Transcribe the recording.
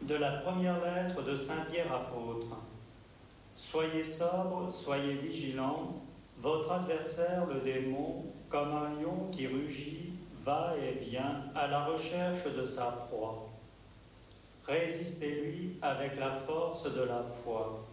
de la première lettre de Saint Pierre apôtre. Soyez sobres, soyez vigilants, votre adversaire le démon, comme un lion qui rugit, va et vient à la recherche de sa proie. Résistez-lui avec la force de la foi.